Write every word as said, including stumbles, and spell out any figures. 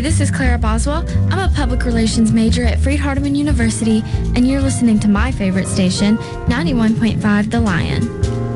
this is Clara Boswell. I'm a public relations major at Freed-Hardeman University, and you're listening to my favorite station, ninety-one point five The Lion.